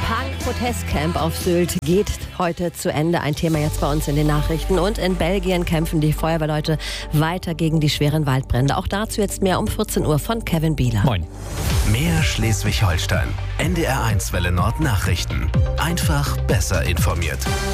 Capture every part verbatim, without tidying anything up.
Punk-Protestcamp auf Sylt geht heute zu Ende. Ein Thema jetzt bei uns in den Nachrichten. Und in Belgien kämpfen die Feuerwehrleute weiter gegen die schweren Waldbrände. Auch dazu jetzt mehr um vierzehn Uhr von Kevin Bieler. Moin. Mehr Schleswig-Holstein. N D R eins Welle Nord Nachrichten. Einfach besser informiert.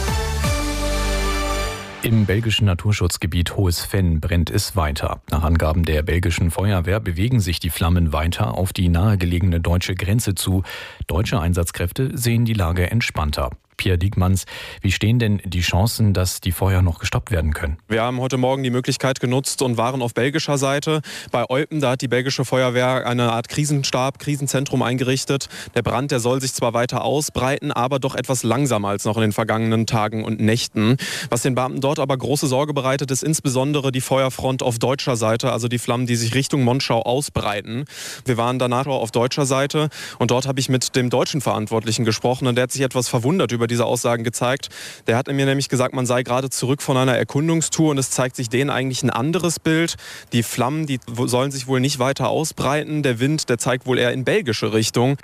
Im belgischen Naturschutzgebiet Hohes Venn brennt es weiter. Nach Angaben der belgischen Feuerwehr bewegen sich die Flammen weiter auf die nahegelegene deutsche Grenze zu. Deutsche Einsatzkräfte sehen die Lage entspannter. Pierre Diekmanns, wie stehen denn die Chancen, dass die Feuer noch gestoppt werden können? Wir haben heute Morgen die Möglichkeit genutzt und waren auf belgischer Seite. Bei Eupen, da hat die belgische Feuerwehr eine Art Krisenstab, Krisenzentrum eingerichtet. Der Brand, der soll sich zwar weiter ausbreiten, aber doch etwas langsamer als noch in den vergangenen Tagen und Nächten. Was den Beamten dort aber große Sorge bereitet, ist insbesondere die Feuerfront auf deutscher Seite, also die Flammen, die sich Richtung Monschau ausbreiten. Wir waren danach auf deutscher Seite und dort habe ich mit dem deutschen Verantwortlichen gesprochen und der hat sich etwas verwundert über diese Aussagen gezeigt. Der hat mir nämlich gesagt, man sei gerade zurück von einer Erkundungstour und es zeigt sich denen eigentlich ein anderes Bild. Die Flammen, die sollen sich wohl nicht weiter ausbreiten. Der Wind, der zeigt wohl eher in belgische Richtung.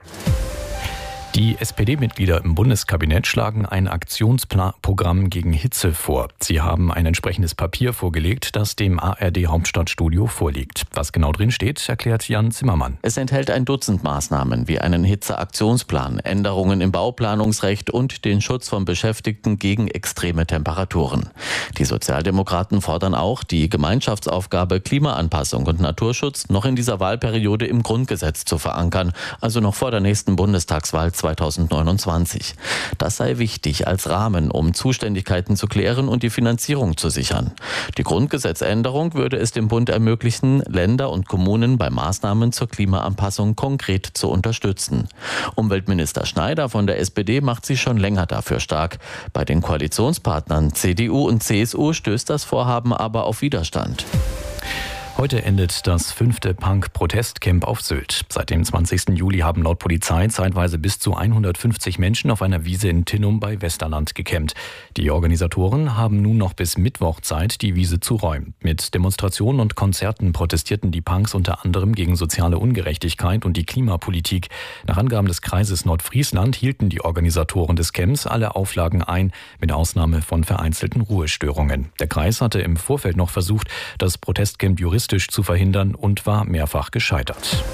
Die S P D-Mitglieder im Bundeskabinett schlagen ein Aktionsprogramm gegen Hitze vor. Sie haben ein entsprechendes Papier vorgelegt, das dem A R D-Hauptstadtstudio vorliegt. Was genau drin steht, erklärt Jan Zimmermann. Es enthält ein Dutzend Maßnahmen wie einen Hitzeaktionsplan, Änderungen im Bauplanungsrecht und den Schutz von Beschäftigten gegen extreme Temperaturen. Die Sozialdemokraten fordern auch, die Gemeinschaftsaufgabe Klimaanpassung und Naturschutz noch in dieser Wahlperiode im Grundgesetz zu verankern, also noch vor der nächsten Bundestagswahl zweitausendneunundzwanzig. Das sei wichtig als Rahmen, um Zuständigkeiten zu klären und die Finanzierung zu sichern. Die Grundgesetzänderung würde es dem Bund ermöglichen, Länder und Kommunen bei Maßnahmen zur Klimaanpassung konkret zu unterstützen. Umweltminister Schneider von der S P D macht sich schon länger dafür stark. Bei den Koalitionspartnern C D U und C S U stößt das Vorhaben aber auf Widerstand. Heute endet das fünfte Punk-Protestcamp auf Sylt. Seit dem zwanzigsten Juli haben laut Polizei zeitweise bis zu hundertfünfzig Menschen auf einer Wiese in Tinnum bei Westerland gecampt. Die Organisatoren haben nun noch bis Mittwoch Zeit, die Wiese zu räumen. Mit Demonstrationen und Konzerten protestierten die Punks unter anderem gegen soziale Ungerechtigkeit und die Klimapolitik. Nach Angaben des Kreises Nordfriesland hielten die Organisatoren des Camps alle Auflagen ein, mit Ausnahme von vereinzelten Ruhestörungen. Der Kreis hatte im Vorfeld noch versucht, das Protestcamp juristisch zu verhindern und war mehrfach gescheitert.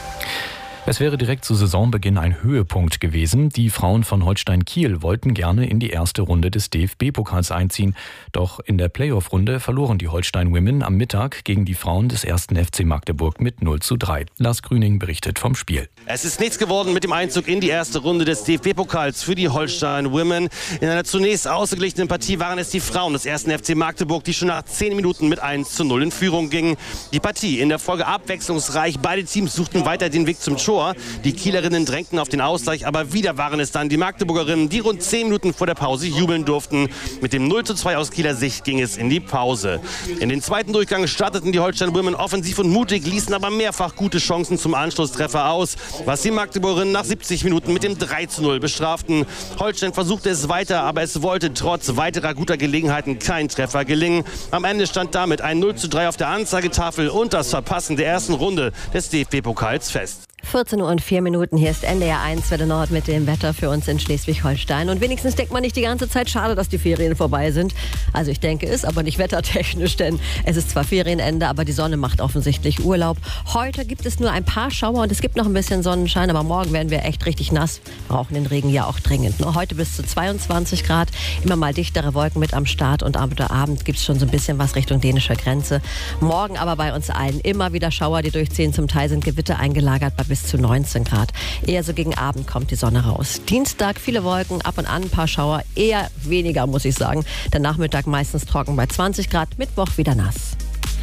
Es wäre direkt zu Saisonbeginn ein Höhepunkt gewesen. Die Frauen von Holstein Kiel wollten gerne in die erste Runde des D F B-Pokals einziehen. Doch in der Playoff-Runde verloren die Holstein Women am Mittag gegen die Frauen des ersten F C Magdeburg mit null zu drei. Lars Grüning berichtet vom Spiel. Es ist nichts geworden mit dem Einzug in die erste Runde des D F B-Pokals für die Holstein Women. In einer zunächst ausgeglichenen Partie waren es die Frauen des ersten F C Magdeburg, die schon nach zehn Minuten mit eins zu null in Führung gingen. Die Partie in der Folge abwechslungsreich. Beide Teams suchten weiter den Weg zum Tor. Die Kielerinnen drängten auf den Ausgleich, aber wieder waren es dann die Magdeburgerinnen, die rund zehn Minuten vor der Pause jubeln durften. Mit dem null zu zwei aus Kieler Sicht ging es in die Pause. In den zweiten Durchgang starteten die Holstein Women offensiv und mutig, ließen aber mehrfach gute Chancen zum Anschlusstreffer aus, was die Magdeburgerinnen nach siebzig Minuten mit dem drei zu null bestraften. Holstein versuchte es weiter, aber es wollte trotz weiterer guter Gelegenheiten kein Treffer gelingen. Am Ende stand damit ein null zu drei auf der Anzeigetafel und das Verpassen der ersten Runde des D F B-Pokals fest. vierzehn Uhr und vier Minuten, hier ist N D R eins Welle Nord mit dem Wetter für uns in Schleswig-Holstein. Und wenigstens denkt man nicht die ganze Zeit, schade, dass die Ferien vorbei sind. Also ich denke es, aber nicht wettertechnisch, denn es ist zwar Ferienende, aber die Sonne macht offensichtlich Urlaub. Heute gibt es nur ein paar Schauer und es gibt noch ein bisschen Sonnenschein, aber morgen werden wir echt richtig nass, brauchen den Regen ja auch dringend. Nur heute bis zu zweiundzwanzig Grad, immer mal dichtere Wolken mit am Start und am Abend gibt es schon so ein bisschen was Richtung dänischer Grenze. Morgen aber bei uns allen immer wieder Schauer, die durchziehen, zum Teil sind Gewitter eingelagert bei bis zu neunzehn Grad. Eher so gegen Abend kommt die Sonne raus. Dienstag viele Wolken, ab und an ein paar Schauer, eher weniger, muss ich sagen. Der Nachmittag meistens trocken bei zwanzig Grad, Mittwoch wieder nass.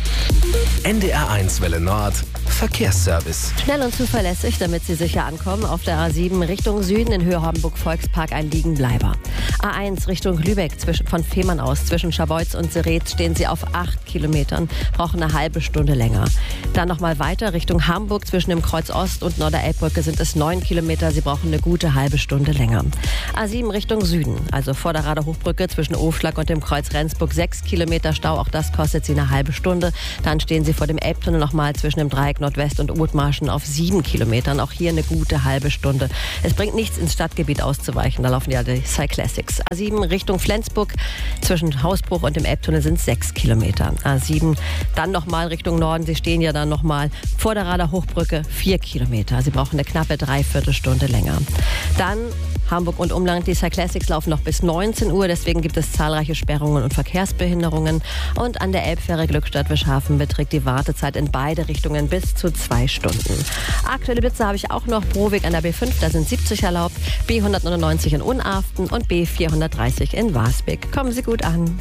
N D R eins Welle Nord Verkehrsservice. Schnell und zuverlässig, damit Sie sicher ankommen. Auf der A sieben Richtung Süden in Höhe Hornburg-Volkspark ein Liegenbleiber. A eins Richtung Lübeck zwischen, von Fehmarn aus zwischen Scharbeutz und Seret stehen Sie auf acht Kilometern, brauchen eine halbe Stunde länger. Dann nochmal weiter Richtung Hamburg zwischen dem Kreuz Ost und Norderelbbrücke sind es neun Kilometer. Sie brauchen eine gute halbe Stunde länger. A sieben Richtung Süden, also vor der Rader Hochbrücke zwischen Ofschlag und dem Kreuz Rendsburg sechs Kilometer Stau. Auch das kostet Sie eine halbe Stunde. Dann stehen Sie vor dem Elbtunnel nochmal zwischen dem Dreieck Flensburg Nordwest und Othmarschen auf sieben Kilometern. Auch hier eine gute halbe Stunde. Es bringt nichts, ins Stadtgebiet auszuweichen. Da laufen ja die Cyclassics. A sieben Richtung Flensburg zwischen Hausbruch und dem Elbtunnel sind sechs Kilometer. A sieben dann nochmal Richtung Norden. Sie stehen ja dann nochmal vor der Rader Hochbrücke vier Kilometer. Sie brauchen eine knappe Dreiviertelstunde länger. Dann Hamburg und Umland, die Cyclassics laufen noch bis neunzehn Uhr, deswegen gibt es zahlreiche Sperrungen und Verkehrsbehinderungen. Und an der Elbfähre Glückstadt-Wischhafen beträgt die Wartezeit in beide Richtungen bis zu zwei Stunden. Aktuelle Blitze habe ich auch noch. Broweg an der B fünf, da sind siebzig erlaubt, B hundertneunundneunzig in Unaften und B vierhundertdreißig in Wasbek. Kommen Sie gut an.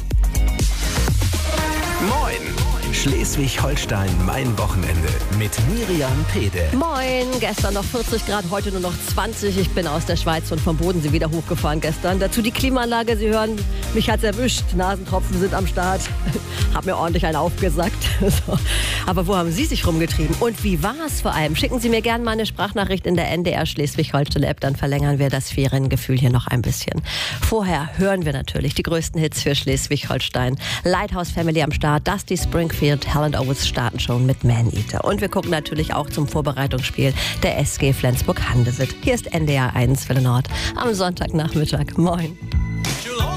Moin! Schleswig-Holstein, mein Wochenende mit Miriam Pede. Moin, gestern noch vierzig Grad, heute nur noch zwanzig. Ich bin aus der Schweiz und vom Bodensee wieder hochgefahren gestern. Dazu die Klimaanlage, Sie hören, mich hat's erwischt. Nasentropfen sind am Start. Hab mir ordentlich einen aufgesackt. So. Aber wo haben Sie sich rumgetrieben? Und wie war es vor allem? Schicken Sie mir gerne mal eine Sprachnachricht in der N D R Schleswig-Holstein-App, dann verlängern wir das Feriengefühl hier noch ein bisschen. Vorher hören wir natürlich die größten Hits für Schleswig-Holstein. Lighthouse Family am Start, Dusty Springfield, Hell and Owens starten schon mit Man-Eater. Und wir gucken natürlich auch zum Vorbereitungsspiel der S G Flensburg-Handewitt. Hier ist N D R eins Welle Nord am Sonntagnachmittag. Moin.